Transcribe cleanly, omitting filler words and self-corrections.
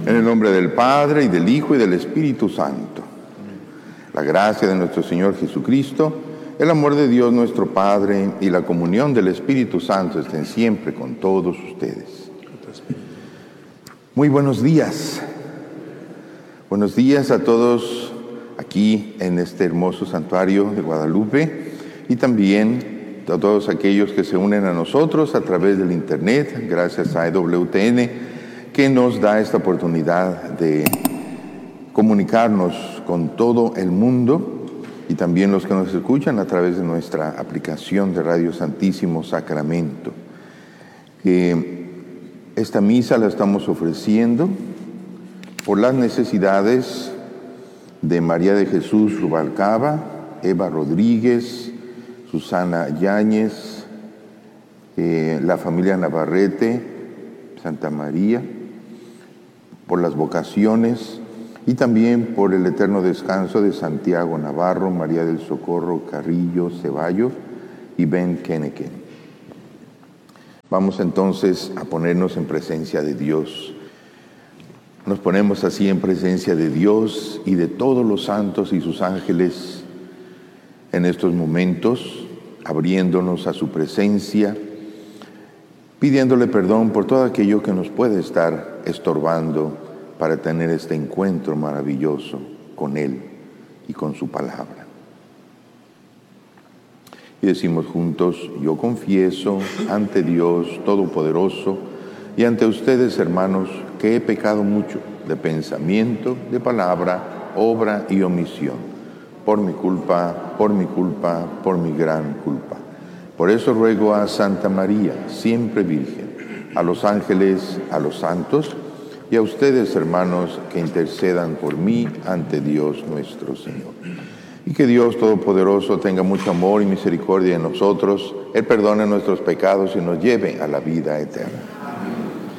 En el nombre del Padre, y del Hijo, y del Espíritu Santo. La gracia de nuestro Señor Jesucristo, el amor de Dios nuestro Padre, y la comunión del Espíritu Santo estén siempre con todos ustedes. Muy buenos días. Buenos días a todos aquí en este hermoso santuario de Guadalupe, y también a todos aquellos que se unen a nosotros a través del internet, gracias a EWTN, que nos da esta oportunidad de comunicarnos con todo el mundo, y también los que nos escuchan a través de nuestra aplicación de Radio Santísimo Sacramento. Esta misa la estamos ofreciendo por las necesidades de María de Jesús Rubalcaba, Eva Rodríguez, Susana Yáñez, la familia Navarrete, Santa María, por las vocaciones, y también por el eterno descanso de Santiago Navarro, María del Socorro Carrillo Ceballos y Ben Kenneken. Vamos entonces a ponernos en presencia de Dios. Nos ponemos así en presencia de Dios y de todos los santos y sus ángeles en estos momentos, abriéndonos a su presencia, pidiéndole perdón por todo aquello que nos puede estar estorbando para tener este encuentro maravilloso con Él y con su palabra. Y decimos juntos: yo confieso ante Dios Todopoderoso y ante ustedes, hermanos, que he pecado mucho de pensamiento, de palabra, obra y omisión, por mi culpa, por mi gran culpa. Por eso ruego a Santa María, siempre Virgen, a los ángeles, a los santos, y a ustedes, hermanos, que intercedan por mí ante Dios nuestro Señor. Y que Dios Todopoderoso tenga mucho amor y misericordia en nosotros, Él perdone nuestros pecados y nos lleve a la vida eterna.